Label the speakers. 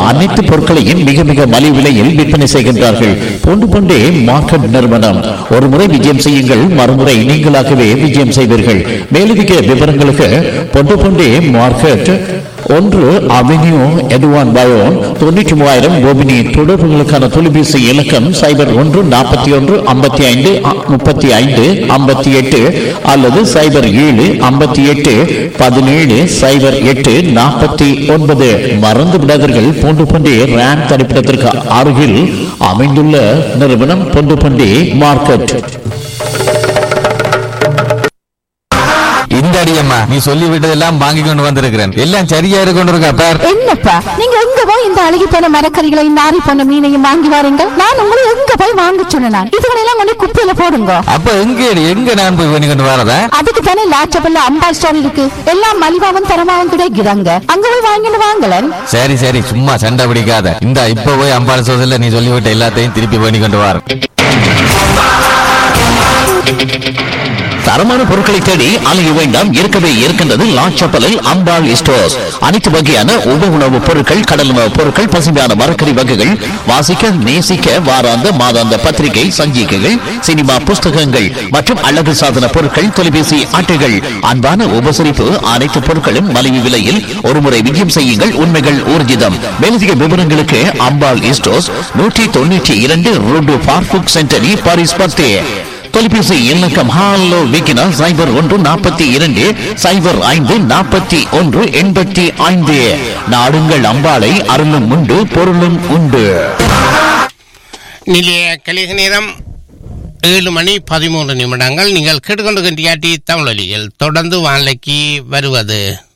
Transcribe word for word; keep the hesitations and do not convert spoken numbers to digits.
Speaker 1: அனைத்து பொருட்களையும் மிக மிக மலிவு விலையில் விற்பனை செய்கின்றார்கள். போண்டு போண்டே மார்க்கெட் நிறுவனம். ஒரு முறை விஜயம் செய்யுங்கள், மறுமுறை நீங்களாகவே விஜயம் செய்வீர்கள். மேலதிக விவரங்களுக்கு போண்டு போண்டே மார்க்கெட் ஒன்று அவென்யூ எதுவான் பயோன் தொண்ணூற்றி மூவாயிரம் கோபினி. தொடர்புகளுக்கான தொலைபேசி இலக்கம் சைபர் ஒன்று நாற்பத்தி ஒன்று ஐம்பத்தி ஐந்து முப்பத்தி ஐந்து ஐம்பத்தி எட்டு அல்லது சைபர் ஏழு ஐம்பத்தி எட்டு பதினேழு சைபர் எட்டு நாற்பத்தி ஒன்பது. மறந்து விடாதீர்கள், போண்டு பண்டி ரேம் தரிப்பிடத்திற்கு அருகில் அமைந்துள்ள நிறுவனம் போண்டு பண்டி மார்க்கெட்.
Speaker 2: இந்த அடியம்மா நீ சொல்லி விட்டதெல்லாம் வாங்கி கொண்டு வந்திருக்கிறேன். எல்லாம் சரியா கொண்டிருக்கா பார்.
Speaker 3: என்னப்பா நீங்க எங்க போய் இந்த அழுகி போன மரக்கறிகளையும் நாரி போன மீனையும் வாங்கி வாருங்க. நான் உங்களை எங்க போய் வாங்க சொன்னேன். இதுகளெல்லாம் கொண்டு குப்பையில போடுங்க.
Speaker 2: அப்ப எங்க எங்க நான் போய் பண்ணி கொண்டு வரதா?
Speaker 3: அதுக்கு தானே லாச்சபல்ல அம்பா ஸ்டோர் இருக்கு. எல்லாம் மலிவாவும் தரமாவும் கிடைக்கிறாங்க. அங்க போய் வாங்கிட்டு வாங்கலன்.
Speaker 2: சரி சரி சும்மா சண்டை பிடிக்காத. இந்த இப்ப போய் அம்பாள் சோதல நீ சொல்லிவிட்ட எல்லாத்தையும் திருப்பி பண்ணி கொண்டு வர.
Speaker 1: தரமான பொருட்களை தேடி அலைய வேண்டாம், இருக்கவே இருக்கின்றது லாச்சப்பலில் அம்பாள் ஸ்டோர்ஸ். அனைத்து வகையான உப உணவுப் பொருட்கள், கடல் உணவுப் பொருட்கள், பசுமையான மரக்கறி வகைகள், வாசிக்க நேசிக்க வாராந்த மாதாந்த பத்திரிகை சஞ்சிகைகள், சினிமா புஸ்தகங்கள் மற்றும் அழகு சாதன பொருட்கள், தொலைபேசி அட்டைகள். அன்பான உபசரிப்பு, அனைத்து பொருட்களும் மலிவு விலையில். ஒருமுறை விஜயம் செய்யுங்கள், உண்மைகள் ஊர்ஜிதம். மேலதிக விவரங்களுக்கு அம்பாள் ஸ்டோர்ஸ் நூற்றி தொண்ணூற்றி இரண்டு ரோடு பார்புக் சென்டரி பாரிஸ் பத்து. தொலைபேசி இலக்கம் ஹாலோ விக்கினா சைபர் ஒன்று நாற்பத்தி இரண்டு சைபர் ஐந்து நாற்பத்தி ஒன்று எண்பத்தி ஐந்து. நாடுங்கள் அம்பாளை, அருளும் உண்டு பொருளும் உண்டு.
Speaker 4: நிலைய கலிக நேரம் ஏழு மணி பதிமூன்று நிமிடங்கள். நீங்கள் கேட்டுக்கொண்டு தமிழொலியில் தொடர்ந்து வானிலைக்கு வருவது